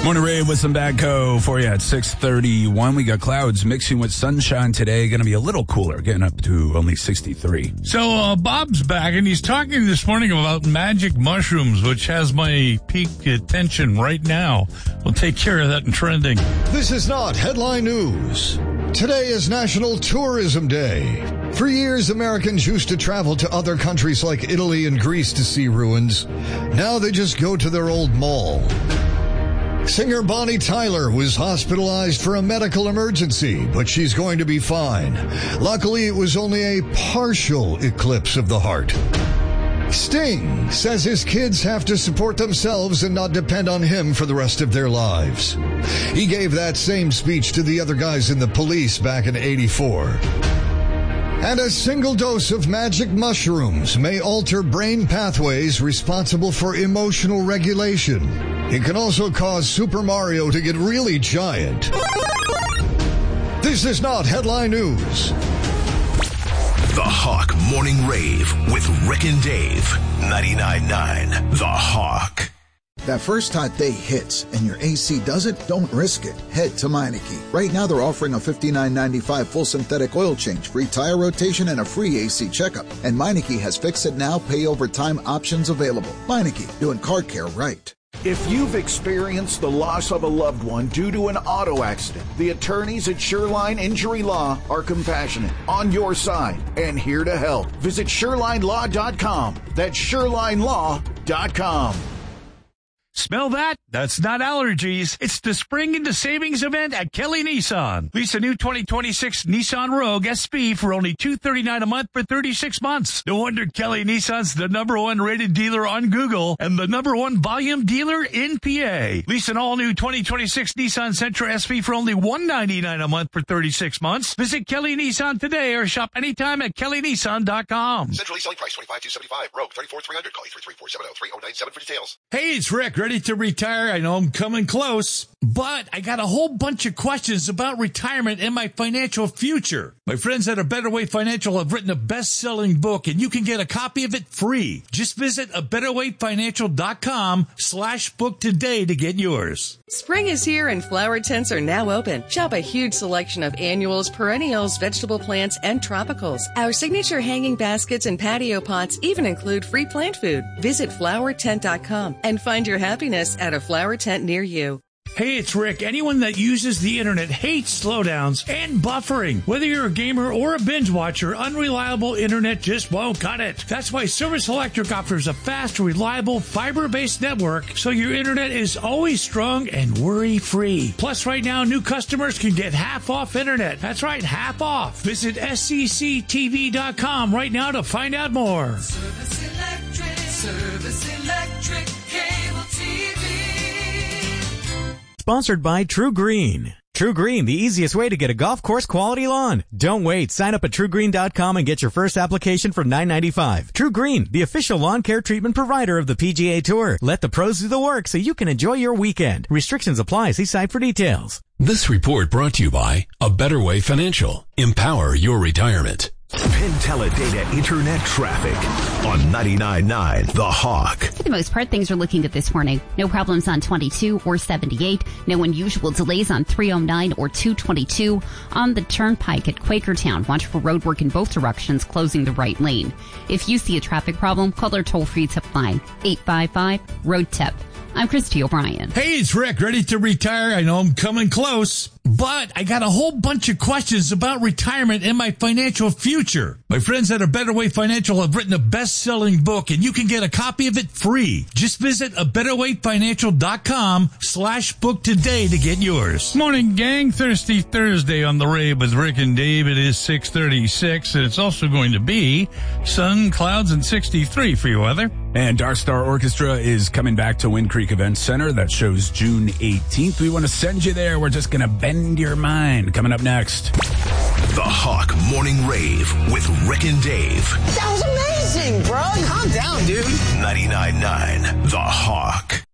Morning Rave with some Badco for you at 6:31. We got clouds mixing with sunshine today. Going to be a little cooler, getting up to only 63. So Bob's back, and he's talking this morning about magic mushrooms, which has my peak attention right now. We'll take care of that in trending. This is not headline news. Today is National Tourism Day. For years, Americans used to travel to other countries like Italy and Greece to see ruins. Now they just go to their old mall. Singer Bonnie Tyler was hospitalized for a medical emergency, but she's going to be fine. Luckily, it was only a partial eclipse of the heart. Sting says his kids have to support themselves and not depend on him for the rest of their lives. He gave that same speech to the other guys in the Police back in '84. And a single dose of magic mushrooms may alter brain pathways responsible for emotional regulation. It can also cause Super Mario to get really giant. This is not headline news. The Hawk Morning Rave with Rick and Dave. 99.9 The Hawk. That first hot day hits and your AC doesn't? Don't risk it. Head to Meineke. Right now they're offering a $59.95 full synthetic oil change, free tire rotation, and a free AC checkup. And Meineke has fix it now, pay over time options available. Meineke, doing car care right. If you've experienced the loss of a loved one due to an auto accident, the attorneys at Shoreline Injury Law are compassionate, on your side, and here to help. Visit ShorelineLaw.com. That's ShorelineLaw.com. Smell that? That's not allergies. It's the Spring into Savings event at Kelly Nissan. Lease a new 2026 Nissan Rogue SP for only $239 a month for 36 months. No wonder Kelly Nissan's the #1 rated dealer on Google and the #1 volume dealer in PA. Lease an all-new 2026 Nissan Sentra SV for only $199 a month for 36 months. Visit Kelly Nissan today or shop anytime at kellynissan.com. Centrally selling price $25,275. Rogue $34,300. Call 833-470-3097 for details. Hey, it's Rick. Ready to retire? I know I'm coming close, but I got a whole bunch of questions about retirement and my financial future. My friends at A Better Way Financial have written a best-selling book, and you can get a copy of it free. Just visit abetterwayfinancial.com/book today to get yours. Spring is here and flower tents are now open. Shop a huge selection of annuals, perennials, vegetable plants, and tropicals. Our signature hanging baskets and patio pots even include free plant food. Visit flowertent.com and find your happiness at a flower tent near you. Hey, it's Rick. Anyone that uses the internet hates slowdowns and buffering. Whether you're a gamer or a binge watcher, unreliable internet just won't cut it. That's why Service Electric offers a fast, reliable, fiber-based network so your internet is always strong and worry-free. Plus, right now, new customers can get half off internet. That's right, half off. Visit scctv.com right now to find out more. Service Electric Cable TV. Sponsored by True Green. True Green, the easiest way to get a golf course quality lawn. Don't wait. Sign up at TrueGreen.com and get your first application for $9.95. True Green, the official lawn care treatment provider of the PGA Tour. Let the pros do the work so you can enjoy your weekend. Restrictions apply. See site for details. This report brought to you by A Better Way Financial. Empower your retirement. Penteledata Internet traffic on 99.9 The Hawk. For the most part, things are looking good this morning. No problems on 22 or 78. No unusual delays on 309 or 222. On the Turnpike at Quakertown, watch for road work in both directions, closing the right lane. If you see a traffic problem, call our toll-free tip line, 855-ROAD-TIP. I'm Christy O'Brien. Hey, it's Rick. Ready to retire? I know I'm coming close, but I got a whole bunch of questions about retirement and my financial future. My friends at A Better Way Financial have written a best-selling book, and you can get a copy of it free. Just visit abetterwayfinancial.com/book today to get yours. Morning, gang. Thirsty Thursday on the Rave with Rick and Dave. It is 6:36, and it's also going to be sun, clouds, and 63 for your weather. And Dark Star Orchestra is coming back to Wind Creek Event Center. That show's June 18th. We want to send you there. We're just going to bend your mind. Coming up next. The Hawk Morning Rave with Rick and Dave. That was amazing, bro. Calm down, dude. 99.9 The Hawk.